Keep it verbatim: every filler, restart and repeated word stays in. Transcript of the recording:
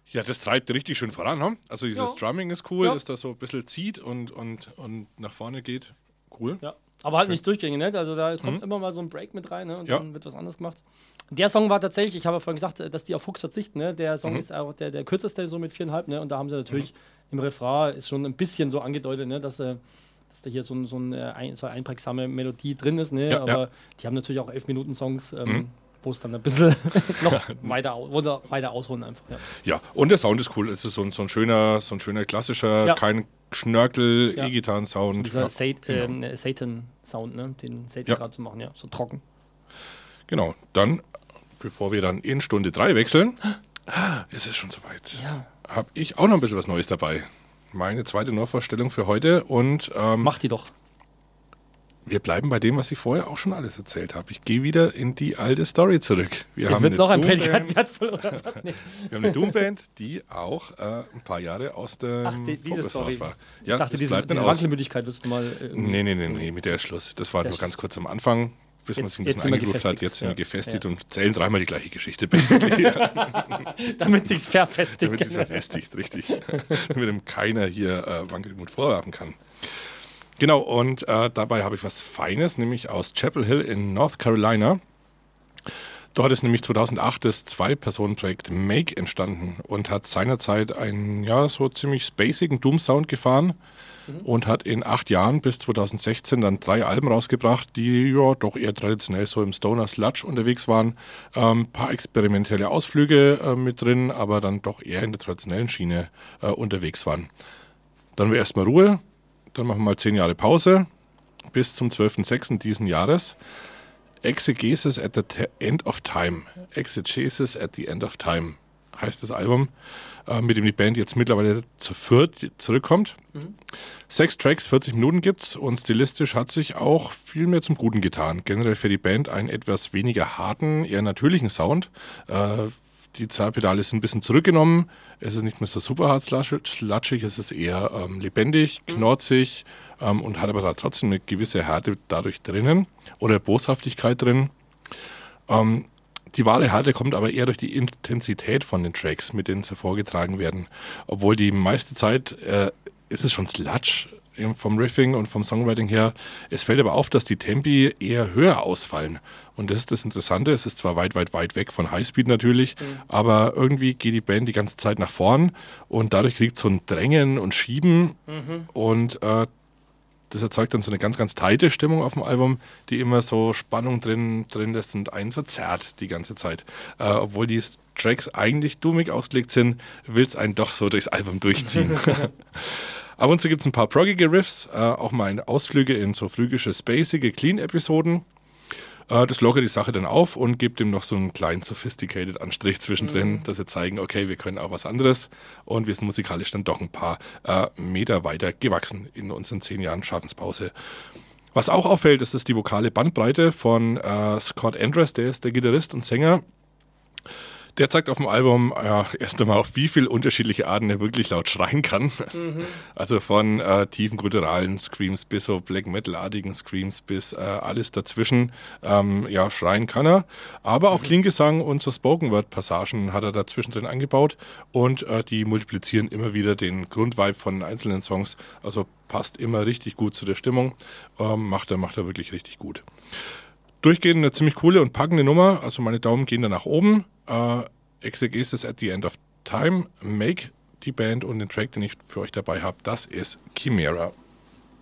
Ja, das treibt richtig schön voran. Ne? Also dieses ja. Drumming ist cool, ja. dass das so ein bisschen zieht und, und, und nach vorne geht. Cool. Ja, aber halt schön. Nicht durchgängig, ne? Also da kommt mhm. immer mal so ein Break mit rein, ne? Und ja. dann wird was anderes gemacht. Der Song war tatsächlich, ich habe ja vorhin gesagt, dass die auf Fuchs verzichten, ne? Der Song mhm. ist auch der, der kürzeste, so mit viereinhalb, ne? Und da haben sie natürlich mhm. im Refrain ist schon ein bisschen so angedeutet, ne? Dass, äh, dass da hier so, so, ein, äh, so eine einprägsame Melodie drin ist, ne? Ja, aber ja. die haben natürlich auch elf Minuten Songs, ähm, mhm. wo es dann ein bisschen noch weiter, oder weiter ausholen einfach. Ja. ja, und der Sound ist cool. Es ist so ein, so ein schöner, so ein schöner klassischer, ja. kein Schnörkel, ja. E-Gitarren-Sound. Dieser ja. Sat- genau. äh, Satan-Sound, ne? Den Satan ja. gerade zu machen, ja, so trocken. Genau, dann, bevor wir dann in Stunde drei wechseln, ist es schon soweit. Ja. Habe ich auch noch ein bisschen was Neues dabei. Meine zweite Neuvorstellung für heute und ähm, mach die doch. Wir bleiben bei dem, was ich vorher auch schon alles erzählt habe. Ich gehe wieder in die alte Story zurück. Wir es haben wird noch ein Prädikat wertvoll oder was? Nee. Wir haben eine Doom-Band, die auch äh, ein paar Jahre aus dem Ach, die, diese Story. raus war. Ja, ich dachte, diese, diese Wankelmüdigkeit wirst du mal... Nee, nee, nee, nee, mit der ist Schluss. Das war nur Schluss. ganz kurz am Anfang, bis man sich ein bisschen eingegroovt hat. Jetzt sind wir gefestigt ja. und zählen dreimal die gleiche Geschichte, basically. Damit sich's verfestigt. Damit sich's verfestigt, richtig. Damit ihm keiner hier äh, Wankelmut vorwerfen kann. Genau, und äh, dabei habe ich was Feines, nämlich aus Chapel Hill in North Carolina. Dort ist nämlich zweitausendacht das Zwei-Personen-Projekt Make entstanden und hat seinerzeit einen, ja, so ziemlich spacigen Doom-Sound gefahren mhm. und hat in acht Jahren bis zweitausendsechzehn dann drei Alben rausgebracht, die ja doch eher traditionell so im Stoner-Sludge unterwegs waren. Ein ähm, paar experimentelle Ausflüge äh, mit drin, aber dann doch eher in der traditionellen Schiene äh, unterwegs waren. Dann war erstmal Ruhe. Dann machen wir mal zehn Jahre Pause bis zum zwölften sechsten diesen Jahres. Exegesis at the te- End of Time. Exegesis at the End of Time heißt das Album, äh, mit dem die Band jetzt mittlerweile zu viert zurückkommt. Mhm. Sechs Tracks, vierzig Minuten gibt's und stilistisch hat sich auch viel mehr zum Guten getan. Generell für die Band einen etwas weniger harten, eher natürlichen Sound. Äh, Die Zahlpedale sind ein bisschen zurückgenommen. Es ist nicht mehr so super hart slatschig, es ist eher ähm, lebendig, knorzig ähm, und hat aber da trotzdem eine gewisse Härte dadurch drinnen oder Boshaftigkeit drin. Ähm, die wahre Härte kommt aber eher durch die Intensität von den Tracks, mit denen sie vorgetragen werden. Obwohl die meiste Zeit äh, ist es schon Sludge vom Riffing und vom Songwriting her. Es fällt aber auf, dass die Tempi eher höher ausfallen. Und das ist das Interessante. Es ist zwar weit, weit, weit weg von Highspeed natürlich, mhm. aber irgendwie geht die Band die ganze Zeit nach vorn und dadurch kriegt so ein Drängen und Schieben mhm. und äh, das erzeugt dann so eine ganz, ganz tighte Stimmung auf dem Album, die immer so Spannung drin, drin lässt und einen so zerrt die ganze Zeit. Äh, obwohl die Tracks eigentlich doomig ausgelegt sind, will es einen doch so durchs Album durchziehen. Ab und zu gibt es ein paar proggige Riffs, äh, auch mal Ausflüge in so phrygische, spacige Clean-Episoden. Äh, das lockert die Sache dann auf und gibt ihm noch so einen kleinen sophisticated Anstrich zwischendrin, mhm. dass wir zeigen, okay, wir können auch was anderes und wir sind musikalisch dann doch ein paar äh, Meter weiter gewachsen in unseren zehn Jahren Schaffenspause. Was auch auffällt, ist, ist die vokale Bandbreite von äh, Scott Andress, der ist der Gitarrist und Sänger. Der zeigt auf dem Album ja, erst einmal auf wie viele unterschiedliche Arten er wirklich laut schreien kann. Mhm. Also von äh, tiefen gutturalen Screams bis so Black Metal-artigen Screams bis äh, alles dazwischen. Ähm, ja, schreien kann er. Aber auch mhm. Klinggesang und so Spoken-Word-Passagen hat er dazwischen drin angebaut. Und äh, die multiplizieren immer wieder den Grundvibe von einzelnen Songs. Also passt immer richtig gut zu der Stimmung. Ähm, macht er, macht er wirklich richtig gut. Durchgehend eine ziemlich coole und packende Nummer. Also meine Daumen gehen da nach oben. Uh, Exegesis at the End of Time, Make, die Band und den Track, den ich für euch dabei habe, das ist Chimera.